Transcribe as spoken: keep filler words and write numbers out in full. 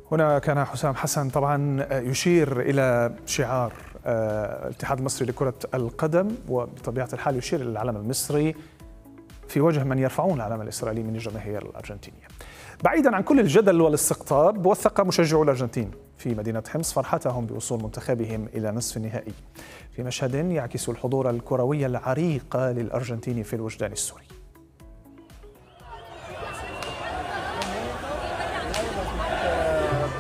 هنا كان حسام حسن طبعا يشير إلى شعار الاتحاد المصري لكرة القدم، وبطبيعة الحال يشير إلى العلم المصري في وجه من يرفعون العلم الإسرائيلي من الجماهير الأرجنتينية. بعيدا عن كل الجدل والاستقطاب، وثق مشجعو الأرجنتين في مدينة حمص فرحتهم بوصول منتخبهم إلى نصف النهائي في مشهد يعكس الحضور الكروي العريق للأرجنتين في الوجدان السوري.